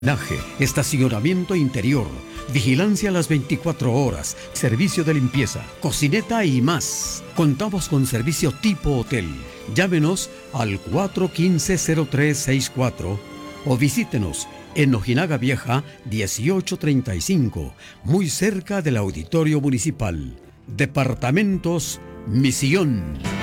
Estacionamiento interior, vigilancia a las 24 horas, servicio de limpieza, cocineta y más. Contamos con servicio tipo hotel. Llámenos al 415-0364 o visítenos en Ojinaga Vieja 1835, muy cerca del Auditorio Municipal. Departamentos Misión.